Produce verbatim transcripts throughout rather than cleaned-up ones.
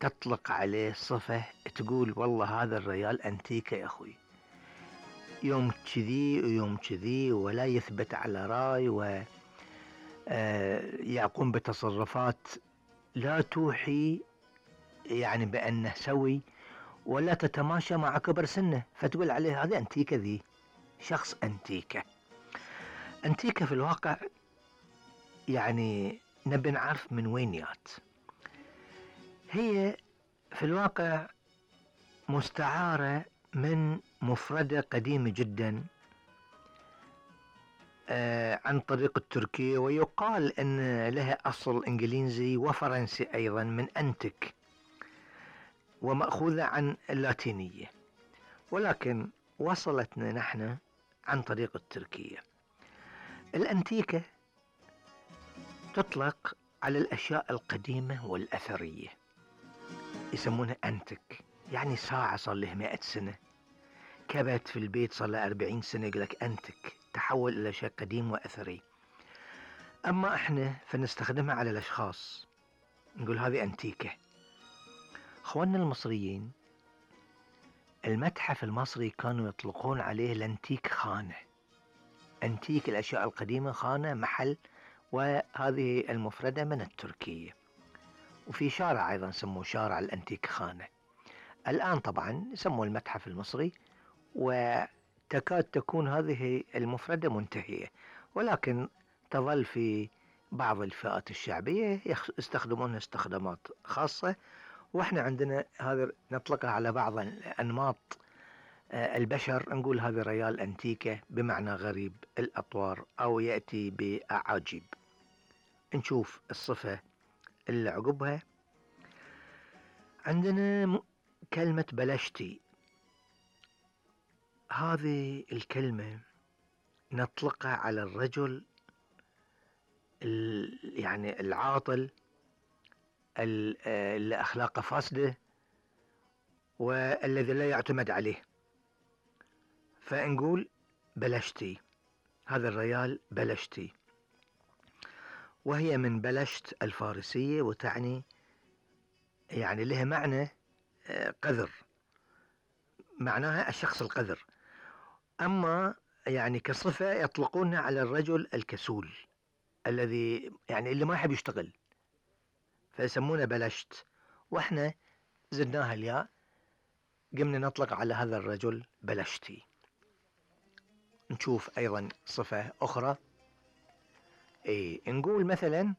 تطلق عليه صفة تقول والله هذا الريال أنتيكة يا أخوي، يوم كذي ويوم كذي، ولا يثبت على راي، ويقوم بتصرفات لا توحي يعني بأنه سوي ولا تتماشى مع كبر سنه، فتقول عليه هذا أنتيكة، ذي شخص أنتيكة. أنتيكة في الواقع يعني نبي نعرف من وين جات. هي في الواقع مستعارة من مفردة قديمة جدا عن طريق التركية، ويقال أن لها أصل إنجليزي وفرنسي أيضا من أنتك، ومأخوذة عن اللاتينية، ولكن وصلتنا نحن عن طريق التركية. الأنتيكة تطلق على الأشياء القديمة والأثرية، يسمونها أنتك، يعني ساعة صار لها مئة سنة، كبت في البيت صار لها أربعين سنة، يقولك أنتك، تحول إلى شيء قديم وأثري. أما إحنا فنستخدمها على الأشخاص، نقول هذه أنتيكة. أخواننا المصريين المتحف المصري كانوا يطلقون عليه الأنتيك خانة، أنتيك الأشياء القديمة، خانة محل، وهذه المفردة من التركية. وفي شارع أيضا سموه شارع الأنتيك خانة. الآن طبعا سموه المتحف المصري، وتكاد تكون هذه المفردة منتهية، ولكن تظل في بعض الفئات الشعبية يستخدمونها استخدامات خاصة، واحنا عندنا هذا نطلقها على بعض أنماط البشر، نقول هذا ريال أنتيكة بمعنى غريب الأطوار أو يأتي بأعاجيب. نشوف الصفة اللي عقبها. عندنا كلمة بلشتي. هذه الكلمة نطلقها على الرجل يعني العاطل اللي أخلاقه فاسدة والذي لا يعتمد عليه، فنقول بلشتي، هذا الريال بلشتي، وهي من بلشت الفارسية، وتعني يعني لها معنى قذر، معناها الشخص القذر. أما يعني كصفة يطلقونها على الرجل الكسول الذي يعني اللي ما يحب يشتغل، فيسمونه بلشت، واحنا زدناها الياء، قمنا نطلق على هذا الرجل بلشتي. نشوف أيضا صفة أخرى. إيه نقول مثلا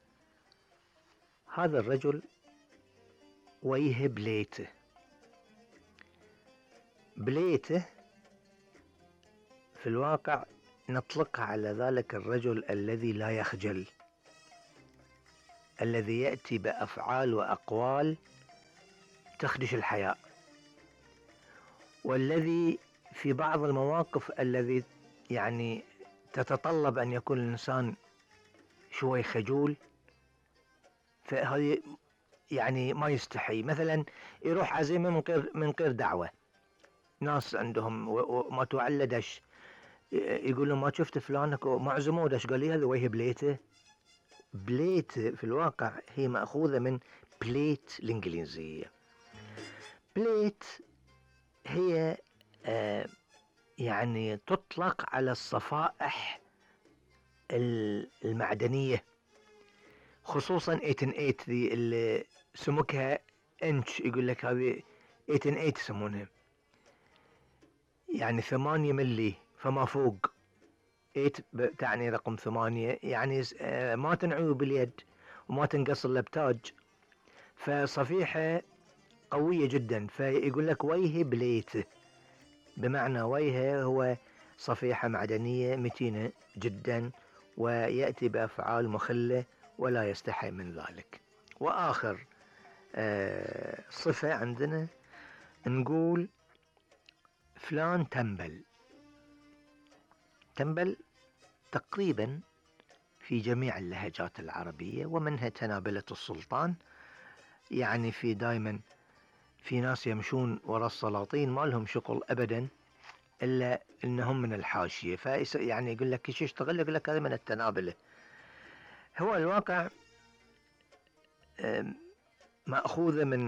هذا الرجل ويه بليته. بليته في الواقع نطلقها على ذلك الرجل الذي لا يخجل، الذي يأتي بأفعال وأقوال تخدش الحياء، والذي في بعض المواقف الذي يعني تتطلب أن يكون الإنسان شوي خجول، فهذه يعني ما يستحي، مثلا يروح عزيمة من غير من غير دعوة، ناس عندهم وما توعله دش، يقول له ما شفت فلانك ما عزموه دش، قال لي هذا وجه بليته. بليته في الواقع هي مأخوذة من بليت الإنجليزية. بليت هي آه يعني تطلق على الصفائح المعدنية، خصوصا ثمانية وثمانين ذي اللي سمكها انش، يقول لك هذه ثمانية وثمانين يسمونها، يعني ثمانية ملي فما فوق. ثمانية تعني رقم ثمانية، يعني ما تنعوي باليد وما تنقص الا بتاج، فصفيحة قوية جدا، فيقول لك ويه بليته، بمعنى ويه هو صفيحة معدنية متينة جدا، ويأتي بأفعال مخلة ولا يستحي من ذلك. وآخر آه صفة عندنا نقول فلان تنبل. تنبل تقريبا في جميع اللهجات العربية، ومنها تنابلة السلطان، يعني في دايما في ناس يمشون وراء السلاطين ما لهم شغل أبدا إلا إنهم من الحاشية، يعني يقول لك ايش يشتغل، يقول لك هذا من التنابلة. هو الواقع مأخوذة من